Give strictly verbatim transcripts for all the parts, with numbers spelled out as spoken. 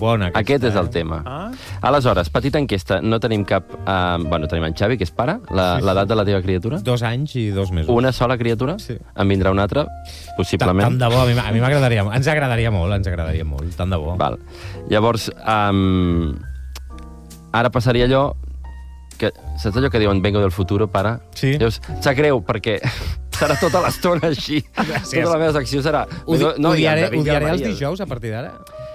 Bona, aquesta, Aquest és el eh? tema. Ah? Aleshores, petita enquesta. No tenim cap... Uh, bueno, tenim en Xavi, que és pare. L'edat de la teva criatura? Dos anys i dos mesos. Una sola criatura? Sí. En vindrà una altra? Possiblement. Tant de bo, a mi, a mi m'agradaria... Ens agradaria molt, ens agradaria molt. Tant de bo. Val. Llavors, um, ara passaria allò... Que, saps allò que diuen vengo del futuro, pare? Sí. Dius, sap greu, perquè serà tota l'estona així. Gràcies. Tota la meva secció serà... Ho, di, no, ho diaré, David ho diaré els Maria. dijous, a partir d'ara?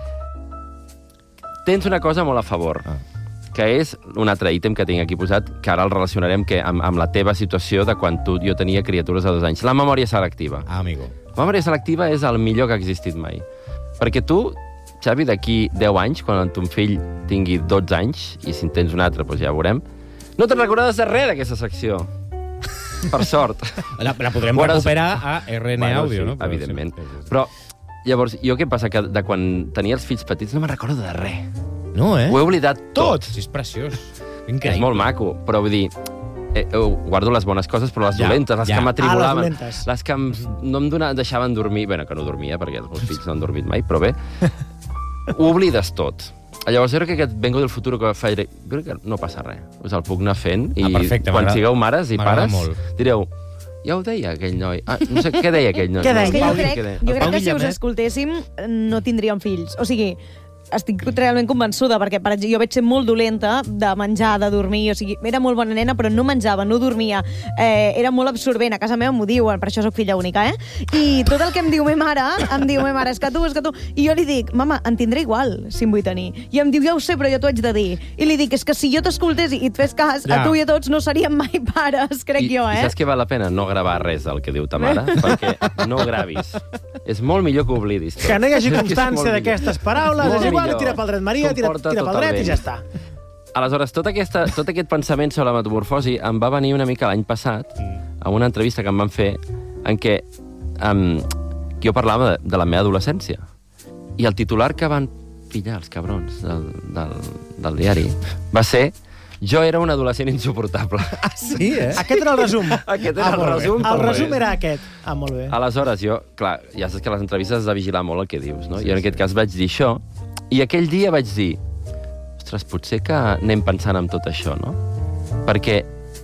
Tens una cosa molt a favor, Ah. que és un altre ítem que tinc aquí posat, que ara el relacionarem que amb, amb la teva situació de quan tu, jo tenia criatures de dos anys. La memòria selectiva. Ah, amigo. La memòria selectiva és el millor que ha existit mai. Perquè tu, Xavi, d'aquí deu anys, quan ton fill tingui dotze anys, i si en tens un altre, doncs ja ho veurem, no te'n recordes de res d'aquesta secció. Per sort. La, la podrem Bueno, recuperar a R N Bueno, Audio, sí, no? Però evidentment. sí, sí, sí. Però, llavors, jo què passa? Que de quan tenia els fills petits no me'n recordo de res. No, eh? Ho he oblidat tot. Sí, és preciós. Que és molt maco, però vull dir... Eh, eh, guardo les bones coses, però les Ja, dolentes, les ja. que m'atribulaven, Ah, les dolentes. les que em, no em dona, deixaven dormir... Bé, que no dormia, perquè els meus fills no han dormit mai, però bé. Ho oblides tot. Llavors, jo crec que aquest Vengo del Futuro que faig... Jo crec que no passa res. Us el puc anar fent i Ah, perfecte, quan m'agrada- sigueu mares i m'agrada pares, molt. direu... Ja ho deia aquell noi. Ah, no sé què deia aquell noi. Què deia? No, És que jo Pau, crec, què deia? jo crec Pau que si us Guillemet. escoltéssim no tindríem fills. O sigui, estic realment convençuda, perquè per exemple, jo vaig ser molt dolenta de menjar, de dormir, o sigui, era molt bona nena, però no menjava, no dormia, eh, era molt absorbent, a casa meva m'ho diuen, per això sóc filla única, eh? I tot el que em diu me mare, em diu me mare, és que tu, és que tu... I jo li dic, mama, en tindré igual, si em vull tenir. I em diu, ja ho sé, però jo t'ho haig de dir. I li dic, és que si jo t'escoltés i et fes cas, Ja. a tu i a tots no seríem mai pares, crec I, jo, I eh? saps què val la pena? No gravar res del que diu ta mare, perquè no gravis. És molt millor que oblidis tot. Que no hi hagi És que és constància molt d'aquestes paraules, Molt és igual, millor. tira pel dret Maria, tira, S'ho porta tira pel dret totalment. i ja està. Aleshores, tot, aquesta, tot aquest pensament sobre la metamorfosi em va venir una mica l'any passat, Mm. a una entrevista que em van fer, en què um, jo parlava de, de la meva adolescència. I el titular que van pillar els cabrons del, del, del diari va ser jo era un adolescent insuportable. Ah, sí, eh? Aquest era el resum. Aquest era el molt bé. resum, El però resum bé. era aquest. Ah, molt bé. Aleshores, jo, clar, ja saps que a les entrevistes has de vigilar molt el que dius, no? Sí, jo en aquest sí. cas vaig dir això, i aquell dia vaig dir, ostres, potser que anem pensant en tot això, no? Perquè,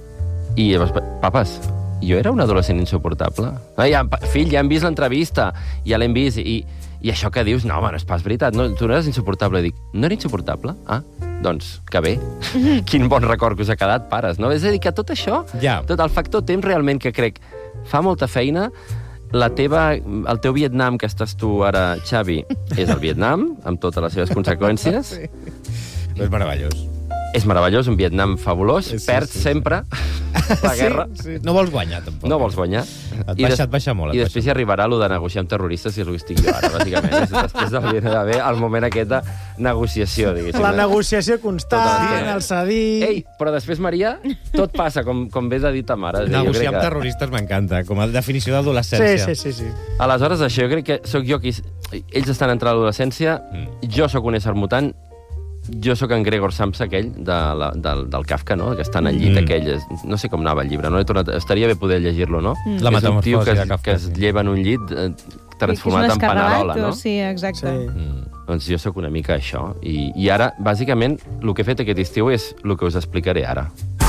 i llavors, papes, jo era un adolescent insuportable. Ah, ja, pa- fill, ja hem vist l'entrevista, ja l'hem vist, i, i això que dius, no, home, no és pas veritat, no, tu no eres insuportable. I dic, no era insuportable? Ah, doncs, que bé. Quin bon record que us ha quedat, pares, no? És a dir, que tot això, Ja. tot el factor temps realment que crec fa molta feina. La teva, el teu Vietnam que estàs tu ara, Xavi, és el Vietnam, amb totes les seves conseqüències. Sí. És meravellós. És meravellós, un Vietnam fabulós. Sí, Perds sí, sí. sempre la guerra. Sí, sí. No vols guanyar, tampoc. No vols guanyar. Et I baixa, des- et baixa molt. et I després hi baixa arribarà allò de negociar amb terroristes, que és el que estic jo ara, bàsicament. És després d'haver d'haver el moment aquest de negociació, diguéssim. La negociació constant, Total. el cedir... Ei, però després, Maria, tot passa, com, com bé de dir ta mare. És a dir, jo Negociar crec amb que- terroristes m'encanta, com a definició Sí, d'adolescència. sí, sí, sí. Aleshores, això, jo crec que sóc jo qui... Ells estan entrant a l'adolescència, Mm. jo sóc un ésser mutant, jo sóc en Gregor Samsa, aquell, de la, del, del Kafka, no? Que està en el llit Mm. aquell. és- No sé com anava el llibre, no? He tornat, estaria bé poder llegir-lo, no? Mm. La És un tio metamorfosi que, de es, Kafka, que es sí. lleva en un llit eh, transformat És un en panerola, escarbat, no? o- Sí, exacte. Sí. Mm. Doncs jo sóc una mica això. I, I ara, bàsicament, el que he fet aquest estiu és el que us explicaré ara.